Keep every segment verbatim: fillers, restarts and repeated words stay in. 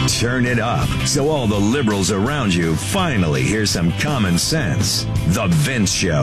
Turn it up so all the liberals around you finally hear some common sense. The Vince Show.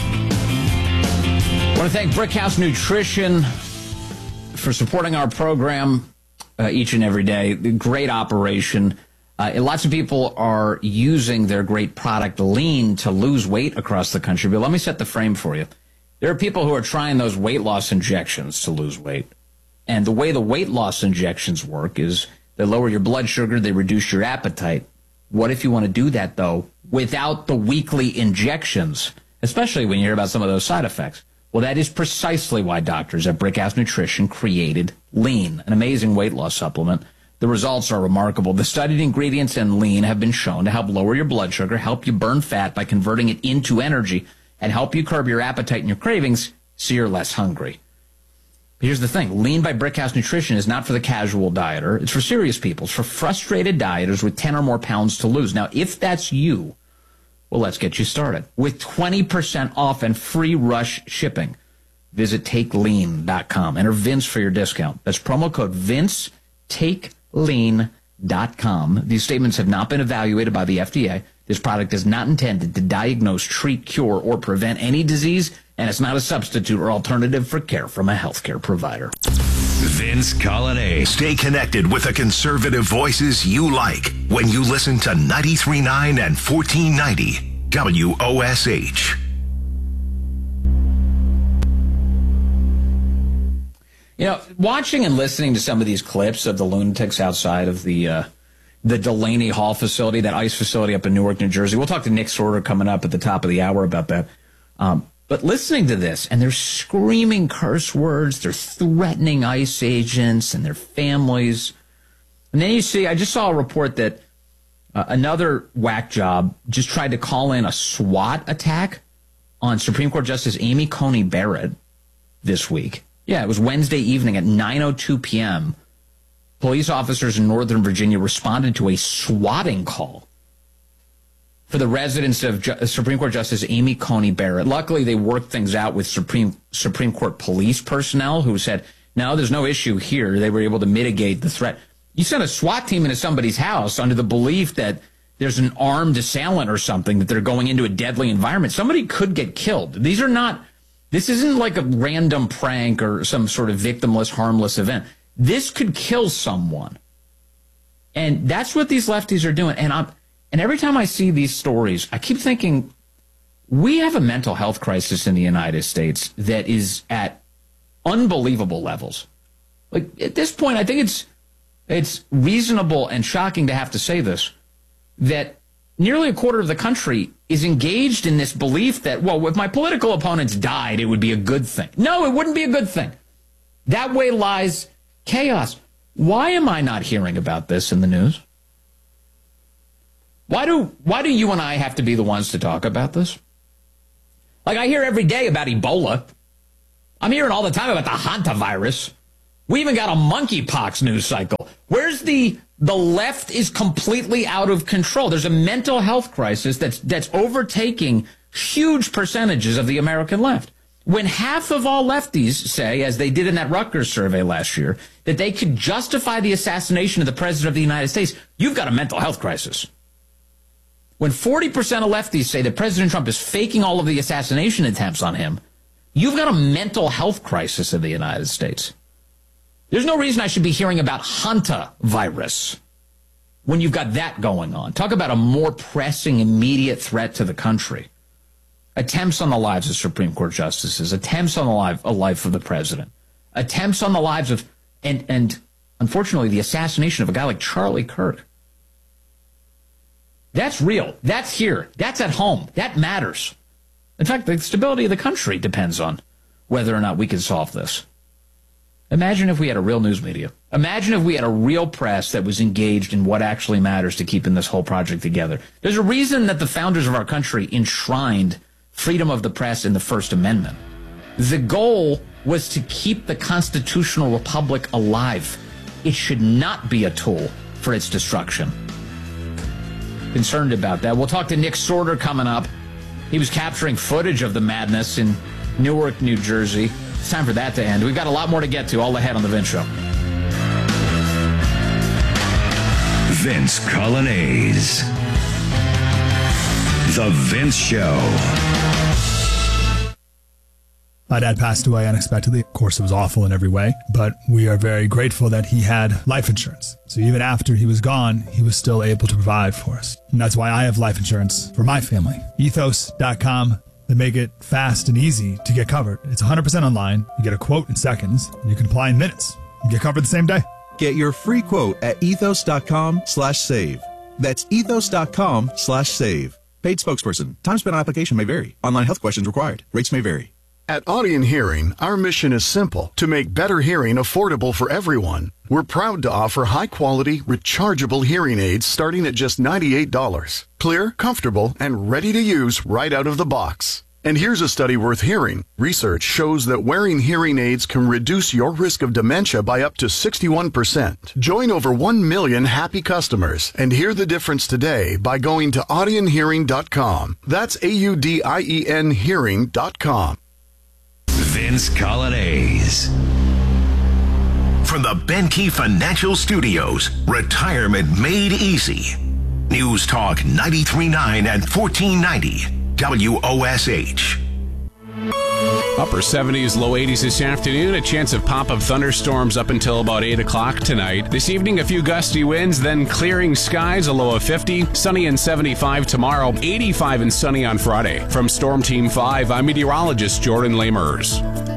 I want to thank Brickhouse Nutrition for supporting our program uh, each and every day. Great operation. Uh, lots of people are using their great product, Lean, to lose weight across the country. But let me set the frame for you. There are people who are trying those weight loss injections to lose weight. And the way the weight loss injections work is they lower your blood sugar, they reduce your appetite. What if you want to do that, though, without the weekly injections, especially when you hear about some of those side effects? Well, that is precisely why doctors at Brickhouse Nutrition created Lean, an amazing weight loss supplement. The results are remarkable. The studied ingredients in Lean have been shown to help lower your blood sugar, help you burn fat by converting it into energy, and help you curb your appetite and your cravings so you're less hungry. Here's the thing. Lean by Brickhouse Nutrition is not for the casual dieter. It's for serious people. It's for frustrated dieters with ten or more pounds to lose. Now, if that's you, well, let's get you started. With twenty percent off and free rush shipping, visit take lean dot com. Enter Vince for your discount. That's promo code Vince, take lean dot com. These statements have not been evaluated by the F D A. This product is not intended to diagnose, treat, cure, or prevent any disease, and it's not a substitute or alternative for care from a healthcare provider. Vince Colonnade. Stay connected with the conservative voices you like when you listen to ninety-three point nine and fourteen ninety W O S H. You know, watching and listening to some of these clips of the lunatics outside of the uh, the Delaney Hall facility, that ICE facility up in Newark, New Jersey. We'll talk to Nick Sorter coming up at the top of the hour about that. Um, but listening to this, and they're screaming curse words, they're threatening ICE agents and their families. And then you see, I just saw a report that uh, another whack job just tried to call in a SWAT attack on Supreme Court Justice Amy Coney Barrett this week. Yeah, it was Wednesday evening at nine oh two p.m. Police officers in Northern Virginia responded to a swatting call for the residence of Ju- Supreme Court Justice Amy Coney Barrett. Luckily, they worked things out with Supreme Supreme Court police personnel who said, no, there's no issue here. They were able to mitigate the threat. You send a SWAT team into somebody's house under the belief that there's an armed assailant or something, that they're going into a deadly environment. Somebody could get killed. These are not, this isn't like a random prank or some sort of victimless, harmless event. This could kill someone. And that's what these lefties are doing. And I'm, and every time I see these stories, I keep thinking, we have a mental health crisis in the United States that is at unbelievable levels. Like, at this point, I think it's it's reasonable and shocking to have to say this, that nearly a quarter of the country is engaged in this belief that, well, if my political opponents died, it would be a good thing. No, it wouldn't be a good thing. That way lies chaos. Why am I not hearing about this in the news? Why do why do you and I have to be the ones to talk about this? Like, I hear every day about Ebola. I'm hearing all the time about the hantavirus. We even got a monkeypox news cycle. Where's the the left is completely out of control? There's a mental health crisis that's that's overtaking huge percentages of the American left. When half of all lefties say, as they did in that Rutgers survey last year, that they could justify the assassination of the president of the United States, you've got a mental health crisis. When forty percent of lefties say that President Trump is faking all of the assassination attempts on him, you've got a mental health crisis in the United States. There's no reason I should be hearing about hantavirus when you've got that going on. Talk about a more pressing, immediate threat to the country. Attempts on the lives of Supreme Court justices, attempts on the life, a life of the president, attempts on the lives of, and, and unfortunately, the assassination of a guy like Charlie Kirk. That's real. That's here. That's at home. That matters. In fact, the stability of the country depends on whether or not we can solve this. Imagine if we had a real news media. Imagine if we had a real press that was engaged in what actually matters to keeping this whole project together. There's a reason that the founders of our country enshrined freedom of the press in the First Amendment. The goal was to keep the constitutional republic alive. It should not be a tool for its destruction. Concerned about that. We'll talk to Nick Sorter coming up. He was capturing footage of the madness in Newark, New Jersey. It's time for that to end. We've got a lot more to get to all ahead on The Vince Show. Vince Colonnese. The Vince Show. My dad passed away unexpectedly. Of course, it was awful in every way, but we are very grateful that he had life insurance. So even after he was gone, he was still able to provide for us. And that's why I have life insurance for my family. ethos dot com. They make it fast and easy to get covered. It's one hundred percent online. You get a quote in seconds, and you can apply in minutes. You get covered the same day. Get your free quote at ethos dot com slash save. That's ethos dot com slash save. Paid spokesperson. Time spent on application may vary. Online health questions required. Rates may vary. At Audion Hearing, our mission is simple: to make better hearing affordable for everyone. We're proud to offer high-quality, rechargeable hearing aids starting at just ninety-eight dollars. Clear, comfortable, and ready to use right out of the box. And here's a study worth hearing. Research shows that wearing hearing aids can reduce your risk of dementia by up to sixty-one percent. Join over one million happy customers and hear the difference today by going to audion hearing dot com. That's A U D I E N hearing dot com. Vince Colonnese. From the Benke Financial Studios, Retirement Made Easy. News Talk ninety-three point nine and fourteen ninety W O S H. Upper seventies, low eighties this afternoon. A chance of pop-up thunderstorms up until about eight o'clock tonight. This evening, a few gusty winds, then clearing skies, a low of fifty. Sunny and seventy-five tomorrow, eighty-five and sunny on Friday. From Storm Team five, I'm meteorologist Jordan Lamers.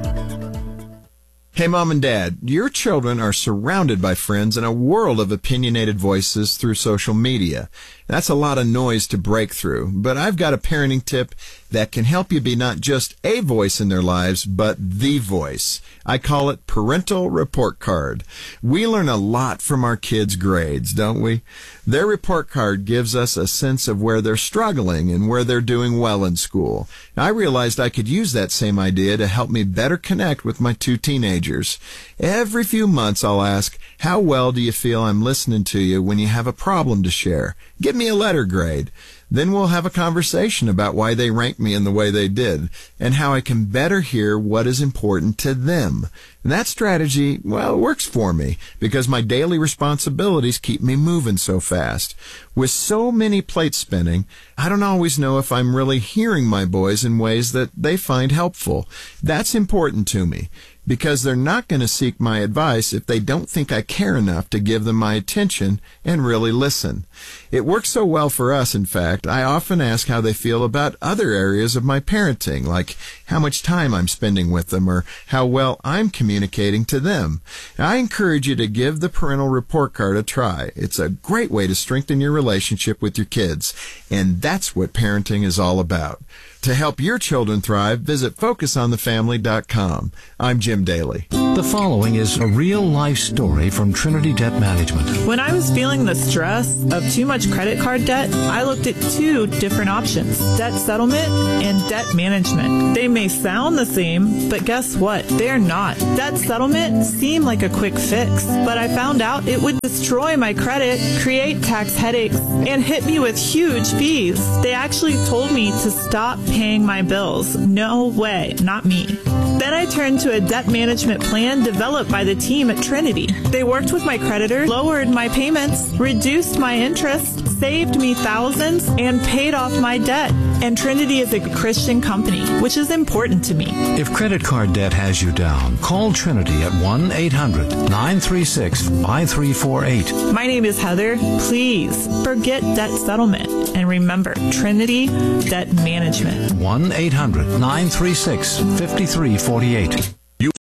Hey, Mom and Dad, your children are surrounded by friends and a world of opinionated voices through social media. That's a lot of noise to break through, but I've got a parenting tip that can help you be not just a voice in their lives, but the voice. I call it Parental Report Card. We learn a lot from our kids' grades, don't we? Their report card gives us a sense of where they're struggling and where they're doing well in school. I realized I could use that same idea to help me better connect with my two teenagers. Every few months I'll ask, how well do you feel I'm listening to you when you have a problem to share? Give me a letter grade. Then we'll have a conversation about why they ranked me in the way they did and how I can better hear what is important to them. And that strategy, well, it works for me because my daily responsibilities keep me moving so fast. With so many plates spinning, I don't always know if I'm really hearing my boys in ways that they find helpful. That's important to me, because they're not going to seek my advice if they don't think I care enough to give them my attention and really listen. It works so well for us, in fact, I often ask how they feel about other areas of my parenting, like how much time I'm spending with them or how well I'm communicating to them. I encourage you to give the Parental Report Card a try. It's a great way to strengthen your relationship with your kids, and that's what parenting is all about. To help your children thrive, visit focus on the family dot com. I'm Jim Daly. The following is a real-life story from Trinity Debt Management. When I was feeling the stress of too much credit card debt, I looked at two different options: debt settlement and debt management. They may sound the same, but guess what? They're not. Debt settlement seemed like a quick fix, but I found out it would destroy my credit, create tax headaches, and hit me with huge fees. They actually told me to stop paying my bills. No way, not me. Then I turned to a debt management plan developed by the team at Trinity. They worked with my creditor, lowered my payments, reduced my interest, saved me thousands, and paid off my debt. And Trinity is a Christian company, which is important to me. If credit card debt has you down, call Trinity at one eight hundred nine three six five three four eight. My name is Heather. Please forget debt settlement and remember Trinity Debt Management. one eight hundred nine three six five three four eight.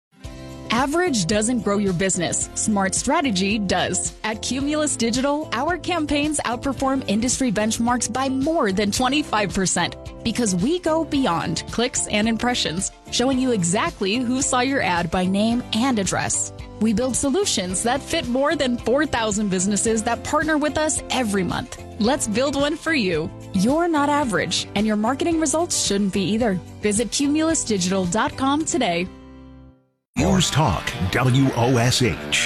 Average doesn't grow your business. Smart strategy does. At Cumulus Digital, our campaigns outperform industry benchmarks by more than twenty-five percent because we go beyond clicks and impressions, showing you exactly who saw your ad by name and address. We build solutions that fit more than four thousand businesses that partner with us every month. Let's build one for you. You're not average, and your marketing results shouldn't be either. Visit cumulus digital dot com today. News Talk W O S H.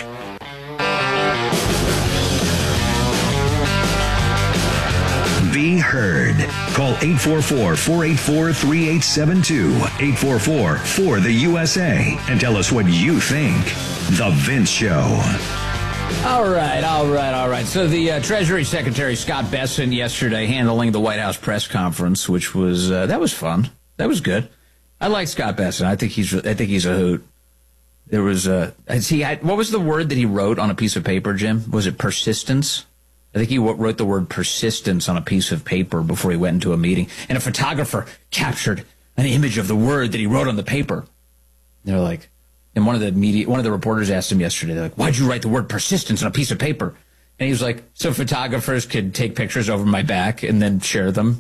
Be heard. Call eight four four, four eight four, three eight seven two, eight four four, four the U S A, and tell us what you think. The Vince Show. All right, all right, all right. So the uh, Treasury Secretary Scott Bessent yesterday handling the White House press conference, which was uh, that was fun. That was good. I like Scott Bessent. I think he's I think he's a hoot. There was a he had, what was the word that he wrote on a piece of paper, Jim? Was it persistence? I think he wrote the word persistence on a piece of paper before he went into a meeting, and a photographer captured an image of the word that he wrote on the paper. They're like. And one of the media, one of the reporters asked him yesterday, they're like, why'd you write the word persistence on a piece of paper? And he was like, so photographers could take pictures over my back and then share them.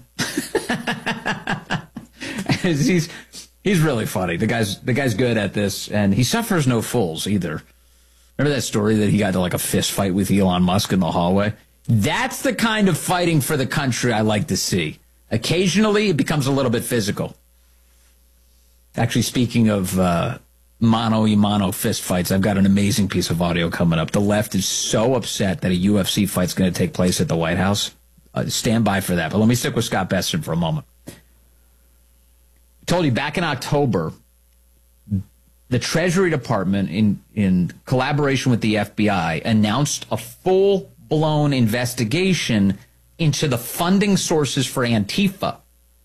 he's he's really funny. The guy's the guy's good at this, and he suffers no fools either. Remember that story that he got to like a fist fight with Elon Musk in the hallway? That's the kind of fighting for the country I like to see. Occasionally, it becomes a little bit physical. Actually, speaking of uh, mano-a-mano fist fights, I've got an amazing piece of audio coming up. The left is so upset that a U F C fight's going to take place at the White House. Uh, stand by for that. But let me stick with Scott Bessent for a moment. I told you back in October, the Treasury Department, in, in collaboration with the F B I, announced a full-blown investigation into the funding sources for Antifa.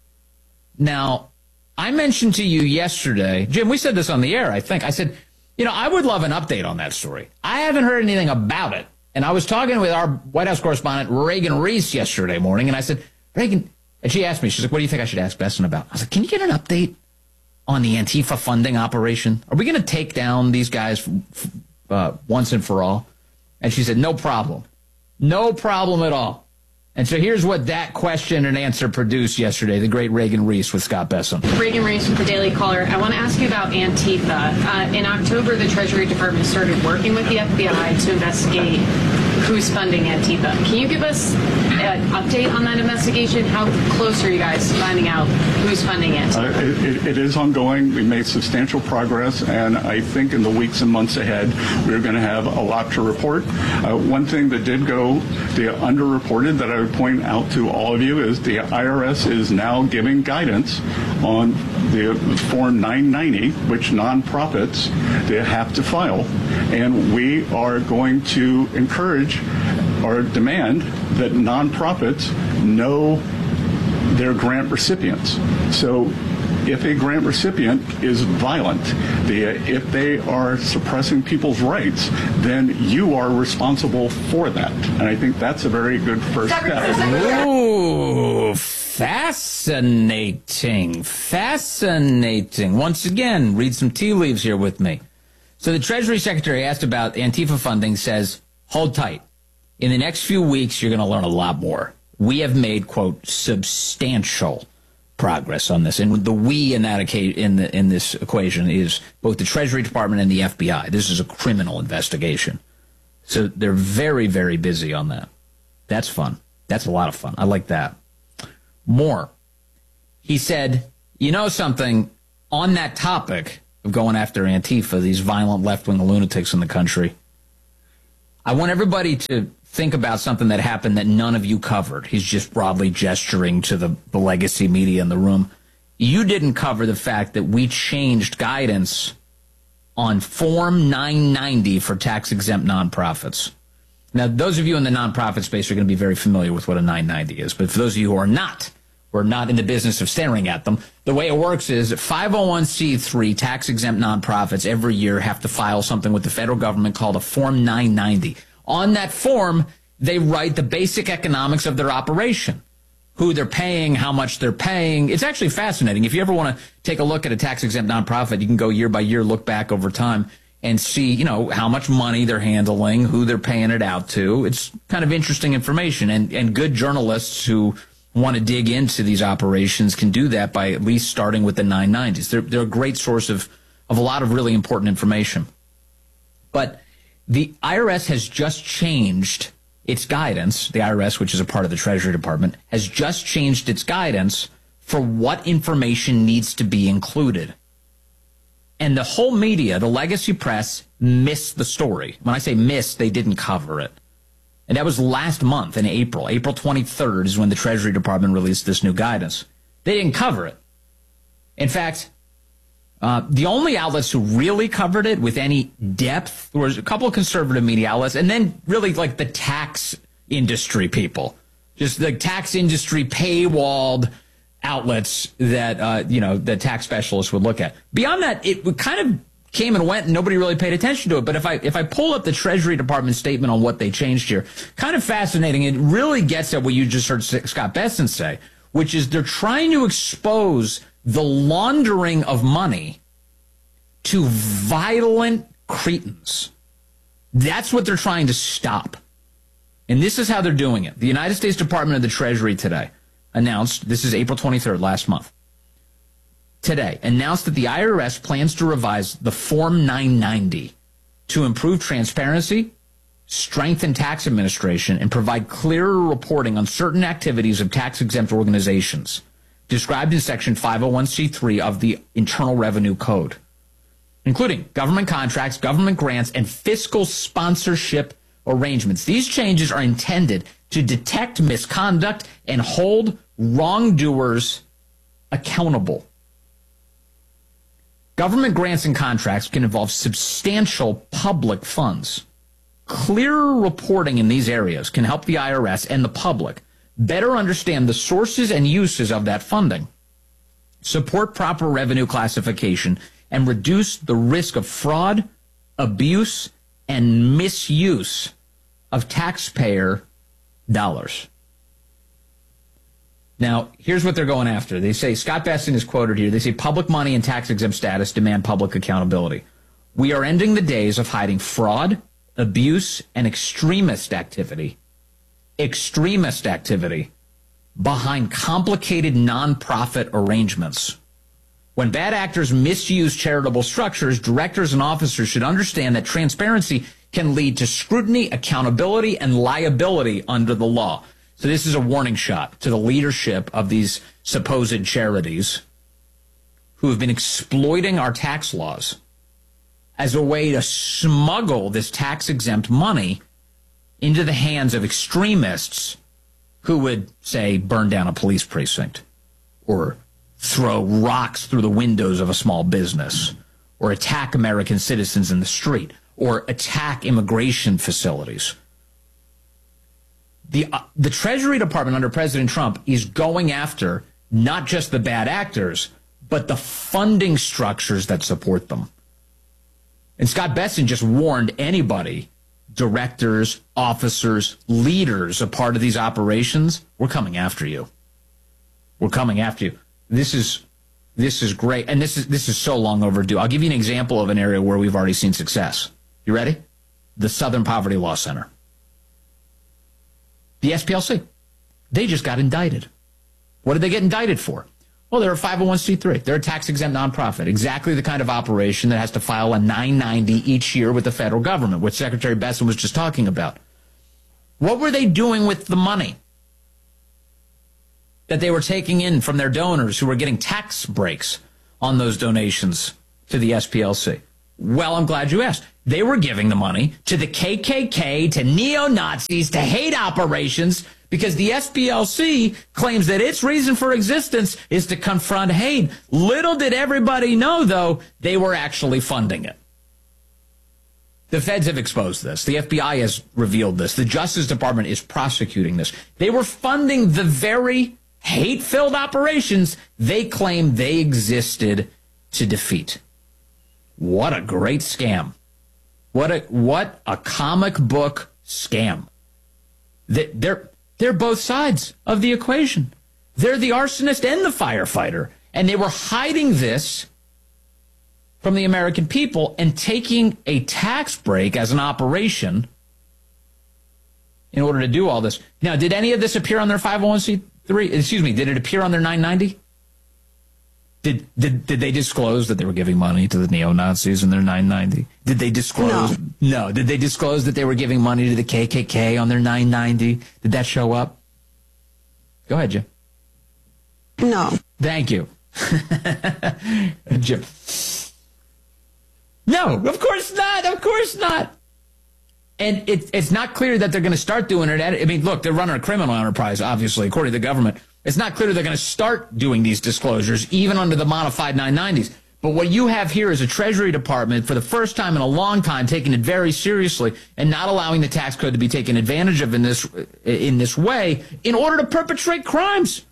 Now, I mentioned to you yesterday, Jim, we said this on the air, I think. I said, you know, I would love an update on that story. I haven't heard anything about it. And I was talking with our White House correspondent, Reagan Reese, yesterday morning, and I said, Reagan, and she asked me, she's like, what do you think I should ask Bessent about? I was like, can you get an update on the Antifa funding operation? Are we going to take down these guys uh, once and for all? And she said, no problem. No problem at all. And so here's what that question and answer produced yesterday, the great Reagan Reese with Scott Bessent. Reagan Reese with the Daily Caller. I want to ask you about Antifa. Uh, in October, the Treasury Department started working with the F B I to investigate who's funding Antifa. Can you give us an update on that investigation? How close are you guys to finding out who's funding it? Uh, it, it is ongoing. We made substantial progress, and I think in the weeks and months ahead, we're going to have a lot to report. Uh, one thing that did go the underreported that I would point out to all of you is the I R S is now giving guidance on the Form nine ninety, which nonprofits they have to file, and we are going to encourage or demand that nonprofits know their grant recipients. So if a grant recipient is violent, the, if they are suppressing people's rights, then you are responsible for that. And I think that's a very good first step. Ooh, fascinating. Fascinating. Once again, read some tea leaves here with me. So the Treasury Secretary asked about Antifa funding, says, hold tight. In the next few weeks, you're going to learn a lot more. We have made, quote, substantial progress on this. And the we in that in the in this equation is both the Treasury Department and the F B I. This is a criminal investigation. So they're very, very busy on that. That's fun. That's a lot of fun. I like that. More. He said, you know something, on that topic of going after Antifa, these violent left-wing lunatics in the country, I want everybody to think about something that happened that none of you covered. He's just broadly gesturing to the, the legacy media in the room. You didn't cover the fact that we changed guidance on Form nine ninety for tax-exempt nonprofits. Now, those of you in the nonprofit space are going to be very familiar with what a nine ninety is, but for those of you who are not, who are not in the business of staring at them, the way it works is five oh one c three tax-exempt nonprofits every year have to file something with the federal government called a Form nine ninety. On that form, they write the basic economics of their operation, who they're paying, how much they're paying. It's actually fascinating. If you ever want to take a look at a tax-exempt nonprofit, you can go year by year, look back over time, and see, you know, how much money they're handling, who they're paying it out to. It's kind of interesting information, and, and good journalists who want to dig into these operations can do that by at least starting with the nine nineties. They're, they're a great source of, of a lot of really important information. But the I R S has just changed its guidance. The I R S, which is a part of the Treasury Department, has just changed its guidance for what information needs to be included. And the whole media, the legacy press, missed the story. When I say missed, they didn't cover it. And that was last month in April. April twenty-third is when the Treasury Department released this new guidance. They didn't cover it. In fact, Uh, the only outlets who really covered it with any depth was a couple of conservative media outlets, and then really like the tax industry people, just the tax industry paywalled outlets that, uh, you know, the tax specialists would look at. Beyond that, it kind of came and went and nobody really paid attention to it. But if I, if I pull up the Treasury Department statement on what they changed here, kind of fascinating. It really gets at what you just heard Scott Bessent say, which is they're trying to expose the laundering of money to violent cretins. That's what they're trying to stop. And this is how they're doing it. The United States Department of the Treasury today announced, this is April twenty-third, last month, today, announced that the I R S plans to revise the Form nine ninety to improve transparency, strengthen tax administration, and provide clearer reporting on certain activities of tax-exempt organizations described in Section five oh one c three of the Internal Revenue Code, including government contracts, government grants, and fiscal sponsorship arrangements. These changes are intended to detect misconduct and hold wrongdoers accountable. Government grants and contracts can involve substantial public funds. Clearer reporting in these areas can help the I R S and the public better understand the sources and uses of that funding, support proper revenue classification, and reduce the risk of fraud, abuse, and misuse of taxpayer dollars. Now, here's what they're going after. They say, Scott Bessent is quoted here, they say public money and tax-exempt status demand public accountability. We are ending the days of hiding fraud, abuse, and extremist activity, extremist activity behind complicated nonprofit arrangements. When bad actors misuse charitable structures, directors and officers should understand that transparency can lead to scrutiny, accountability, and liability under the law. So this is a warning shot to the leadership of these supposed charities who have been exploiting our tax laws as a way to smuggle this tax-exempt money into the hands of extremists who would, say, burn down a police precinct or throw rocks through the windows of a small business or attack American citizens in the street or attack immigration facilities. The, uh, the Treasury Department under President Trump is going after not just the bad actors, but the funding structures that support them. And Scott Bessent just warned anybody, directors, officers, leaders, a part of these operations, we're coming after you. We're coming after you. This is this is great, and this is this is so long overdue. I'll give you an example of an area where we've already seen success. You ready? The Southern Poverty Law Center. The S P L C. They just got indicted. What did they get indicted for? Well, they're a five oh one c three. They're a tax-exempt nonprofit. Exactly the kind of operation that has to file a nine ninety each year with the federal government, which Secretary Bessent was just talking about. What were they doing with the money that they were taking in from their donors who were getting tax breaks on those donations to the S P L C? Well, I'm glad you asked. They were giving the money to the K K K, to neo-Nazis, to hate operations, because the S P L C claims that its reason for existence is to confront hate. Little did everybody know, though, they were actually funding it. The feds have exposed this. The F B I has revealed this. The Justice Department is prosecuting this. They were funding the very hate-filled operations they claim they existed to defeat. What a great scam. What a what a comic book scam. They're, they're both sides of the equation. They're the arsonist and the firefighter. And they were hiding this from the American people and taking a tax break as an operation in order to do all this. Now, did any of this appear on their five oh one c three? Excuse me, did it appear on their nine ninety? Did, did did they disclose that they were giving money to the neo-Nazis in their nine ninety? Did they disclose? No. no. Did they disclose that they were giving money to the K K K on their nine ninety? Did that show up? Go ahead, Jim. No. Thank you. Jim. No, of course not. Of course not. And it, it's not clear that they're going to start doing it. I mean, look, they're running a criminal enterprise, obviously, according to the government. It's not clear they're going to start doing these disclosures, even under the modified nine nineties. But what you have here is a Treasury Department, for the first time in a long time, taking it very seriously and not allowing the tax code to be taken advantage of in this in this way in order to perpetrate crimes.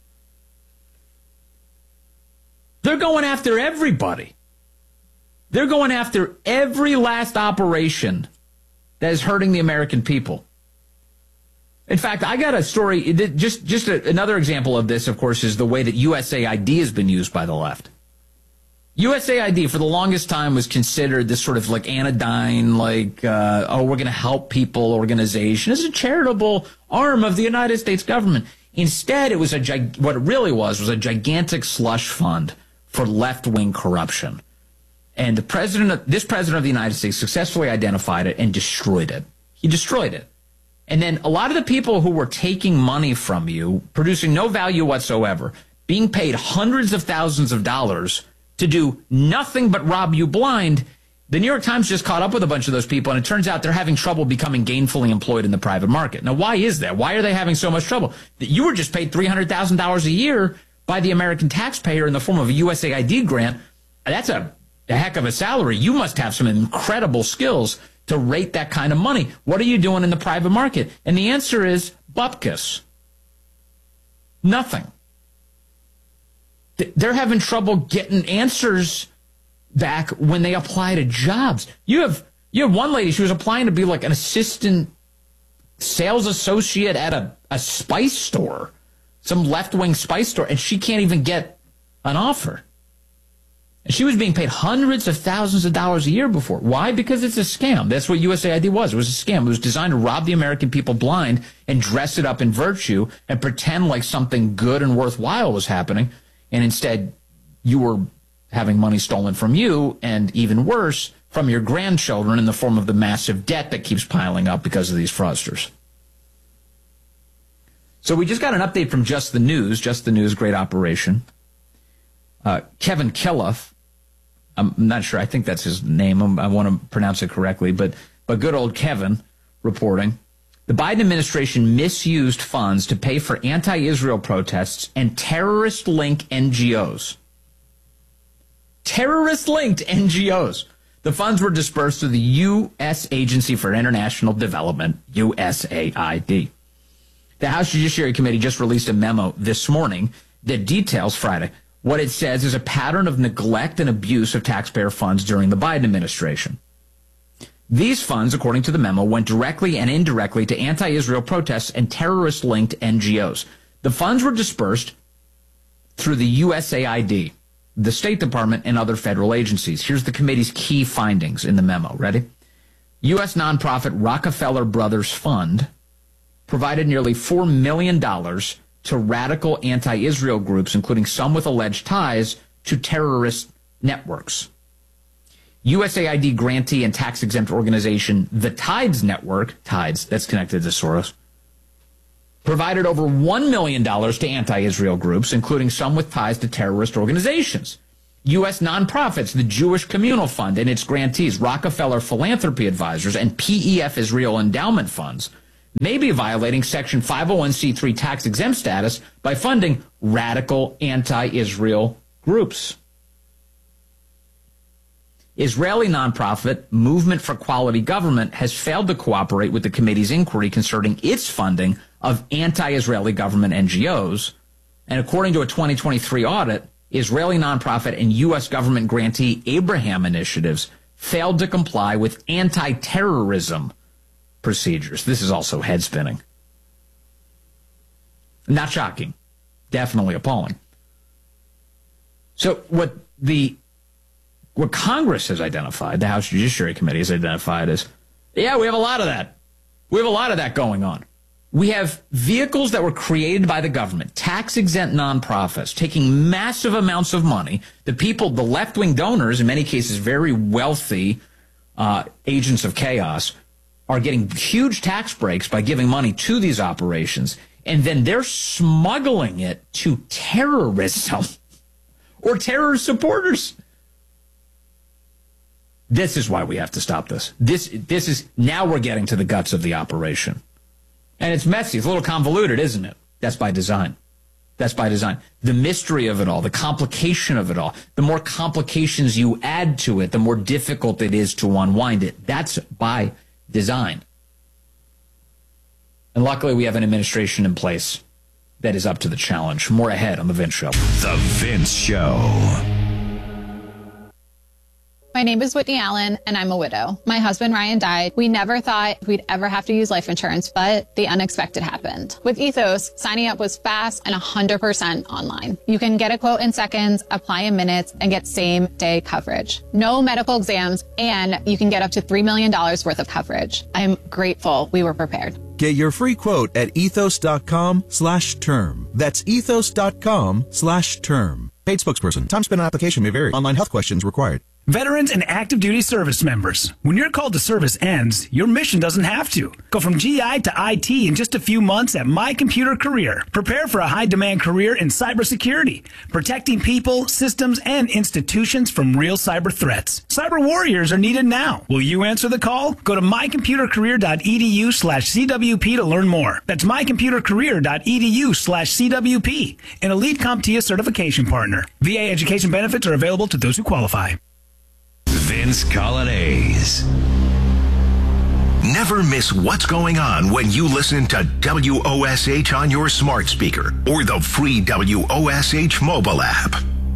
They're going after everybody. They're going after every last operation that is hurting the American people. In fact, I got a story, just, just a, another example of this, of course, is the way that U S A I D has been used by the left. U S A I D for the longest time was considered this sort of like anodyne, like, uh, oh, we're going to help people organization. It's a charitable arm of the United States government. Instead, it was a gig- what it really was was a gigantic slush fund for left-wing corruption. And the president, of, this president of the United States successfully identified it and destroyed it. He destroyed it. And then a lot of the people who were taking money from you, producing no value whatsoever, being paid hundreds of thousands of dollars to do nothing but rob you blind, the New York Times just caught up with a bunch of those people, and it turns out they're having trouble becoming gainfully employed in the private market. Now, why is that? Why are they having so much trouble? You were just paid three hundred thousand dollars a year by the American taxpayer in the form of a U S A I D grant. That's a, a heck of a salary. You must have some incredible skills to rate that kind of money. What are you doing in the private market? And the answer is bupkis. Nothing. They're having trouble getting answers back when they apply to jobs. You have you have one lady, she was applying to be like an assistant sales associate at a, a spice store, some left-wing spice store, and she can't even get an offer. And she was being paid hundreds of thousands of dollars a year before. Why? Because it's a scam. That's what U S A I D was. It was a scam. It was designed to rob the American people blind and dress it up in virtue and pretend like something good and worthwhile was happening. And instead, you were having money stolen from you, and even worse, from your grandchildren in the form of the massive debt that keeps piling up because of these fraudsters. So we just got an update from Just the News, Just the News, great operation. Uh, Kevin Killiff, I'm not sure, I think that's his name, I want to pronounce it correctly, but, but good old Kevin reporting. The Biden administration misused funds to pay for anti-Israel protests and terrorist-linked N G Os. Terrorist-linked N G Os. The funds were dispersed through the U S Agency for International Development, U S A I D. The House Judiciary Committee just released a memo this morning that details Friday what it says is a pattern of neglect and abuse of taxpayer funds during the Biden administration. These funds, according to the memo, went directly and indirectly to anti-Israel protests and terrorist-linked N G Os. The funds were dispersed through the U S A I D, the State Department, and other federal agencies. Here's the committee's key findings in the memo. Ready? U S nonprofit Rockefeller Brothers Fund provided nearly four million dollars to radical anti-Israel groups, including some with alleged ties to terrorist networks. U S A I D grantee and tax-exempt organization The Tides Network, Tides, that's connected to Soros, provided over one million dollars to anti-Israel groups, including some with ties to terrorist organizations. U S nonprofits, the Jewish Communal Fund and its grantees, Rockefeller Philanthropy Advisors, and P E F Israel Endowment Funds, may be violating Section five oh one c three tax-exempt status by funding radical anti-Israel groups. Israeli nonprofit Movement for Quality Government has failed to cooperate with the committee's inquiry concerning its funding of anti-Israeli government N G Os. And according to a twenty twenty-three audit, Israeli nonprofit and U S government grantee Abraham Initiatives failed to comply with anti-terrorism procedures. This is also head-spinning. Not shocking. Definitely appalling. So what the what Congress has identified, the House Judiciary Committee has identified as, yeah, we have a lot of that. We have a lot of that going on. We have vehicles that were created by the government, tax-exempt nonprofits, taking massive amounts of money. The people, the left-wing donors, in many cases very wealthy uh, agents of chaos, are getting huge tax breaks by giving money to these operations, and then they're smuggling it to terrorism or terror supporters. This is why we have to stop this. This, this is, now we're getting to the guts of the operation. And it's messy. It's a little convoluted, isn't it? That's by design. That's by design. The mystery of it all, the complication of it all, the more complications you add to it, the more difficult it is to unwind it. That's by design. And luckily, we have an administration in place that is up to the challenge. More ahead on The Vince Show. The Vince Show. My name is Whitney Allen, and I'm a widow. My husband, Ryan, died. We never thought we'd ever have to use life insurance, but the unexpected happened. With Ethos, signing up was fast and one hundred percent online. You can get a quote in seconds, apply in minutes, and get same-day coverage. No medical exams, and you can get up to three million dollars worth of coverage. I'm grateful we were prepared. Get your free quote at ethos.com slash term. That's ethos.com slash term. Paid spokesperson. Time spent on application may vary. Online health questions required. Veterans and active duty service members, when your call to service ends, your mission doesn't have to. Go from G I to I T in just a few months at My Computer Career. Prepare for a high-demand career in cybersecurity, protecting people, systems, and institutions from real cyber threats. Cyber warriors are needed now. Will you answer the call? Go to mycomputercareer.edu slash CWP to learn more. That's mycomputercareer.edu slash CWP, an Elite CompTIA certification partner. V A education benefits are available to those who qualify. Vince Colonnese. Never miss what's going on when you listen to W O S H on your smart speaker or the free W O S H mobile app.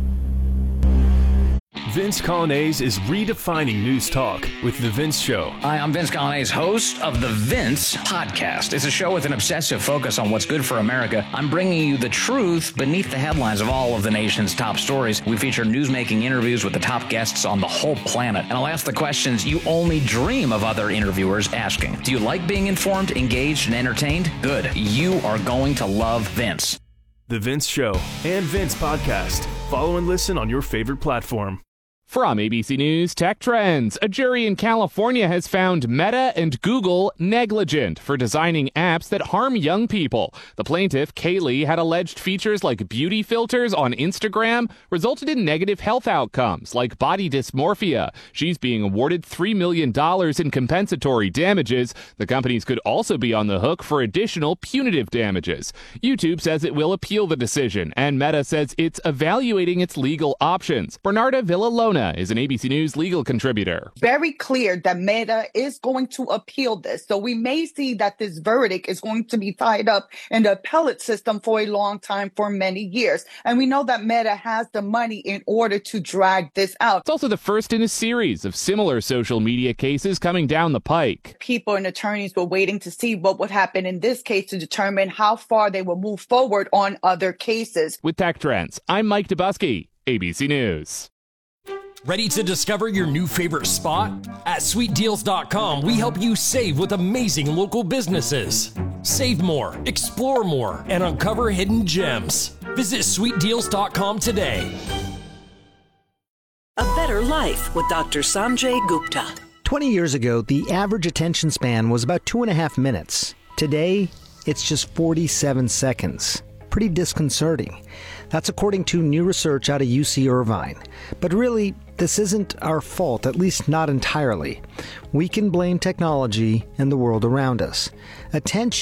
Vince Colonnese is redefining news talk with The Vince Show. Hi, I'm Vince Colonnese, host of The Vince Podcast. It's a show with an obsessive focus on what's good for America. I'm bringing you the truth beneath the headlines of all of the nation's top stories. We feature newsmaking interviews with the top guests on the whole planet. And I'll ask the questions you only dream of other interviewers asking. Do you like being informed, engaged, and entertained? Good. You are going to love Vince. The Vince Show and Vince Podcast. Follow and listen on your favorite platform. From A B C News Tech Trends, a jury in California has found Meta and Google negligent for designing apps that harm young people. The plaintiff, Kaylee, had alleged features like beauty filters on Instagram resulted in negative health outcomes like body dysmorphia. She's being awarded three million dollars in compensatory damages. The companies could also be on the hook for additional punitive damages. YouTube says it will appeal the decision, and Meta says it's evaluating its legal options. Bernarda Villalona is an A B C News legal contributor. Very clear that Meta is going to appeal this. So we may see that this verdict is going to be tied up in the appellate system for a long time, for many years. And we know that Meta has the money in order to drag this out. It's also the first in a series of similar social media cases coming down the pike. People and attorneys were waiting to see what would happen in this case to determine how far they will move forward on other cases. With Tech Trends, I'm Mike Dubusky, A B C News. Ready to discover your new favorite spot? At sweet deals dot com, we help you save with amazing local businesses. Save more, explore more, and uncover hidden gems. Visit sweet deals dot com today. A Better Life with Doctor Sanjay Gupta. twenty years ago, the average attention span was about two and a half minutes. Today, it's just forty-seven seconds. Pretty disconcerting. That's according to new research out of U C Irvine. But really, this isn't our fault, at least not entirely. We can blame technology and the world around us. Attention